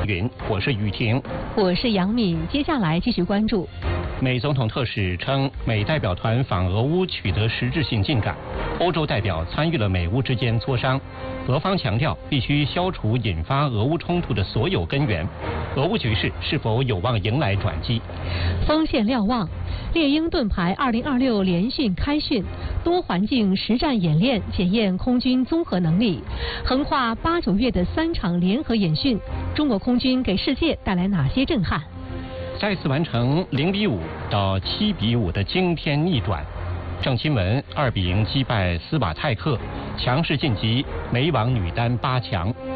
云，我是雨婷， 我是杨敏。接下来继续关注。 美总统特使称，美代表团访俄乌取得实质性进展，欧洲代表参与了美乌之间磋商，俄方强调必须消除引发俄乌冲突的所有根源，俄乌局势是否有望迎来转机？ 锋线瞭望，猎鹰盾牌2026联训开训，多环境实战演练检验空军综合能力。横跨8、9月的3场联合演训，中国空军给世界带来哪些震撼？ 再次完成0-5到7-5的惊天逆转，郑钦文2-0击败斯瓦泰克，强势晋级美网女单8强。